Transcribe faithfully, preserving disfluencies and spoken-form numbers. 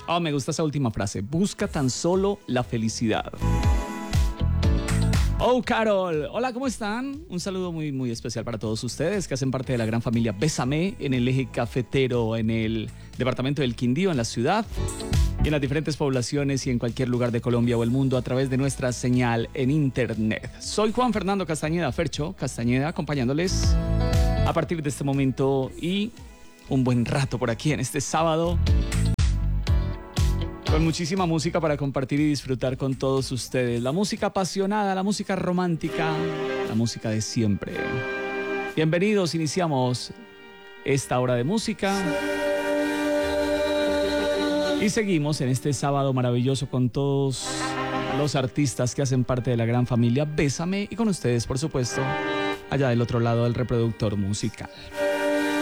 Oh, me gusta esa última frase. Busca tan solo la felicidad. Oh, Carol. Hola, ¿cómo están? Un saludo muy, muy especial para todos ustedes que hacen parte de la gran familia Bésame en el eje cafetero, en el departamento del Quindío, en la ciudad, y en las diferentes poblaciones y en cualquier lugar de Colombia o el mundo a través de nuestra señal en internet. Soy Juan Fernando Castañeda, Fercho Castañeda, acompañándoles a partir de este momento y un buen rato por aquí en este sábado, con muchísima música para compartir y disfrutar con todos ustedes. La música apasionada, la música romántica, la música de siempre. Bienvenidos, iniciamos esta hora de música. Y seguimos en este sábado maravilloso con todos los artistas que hacen parte de la gran familia Bésame y con ustedes, por supuesto, allá del otro lado del reproductor musical.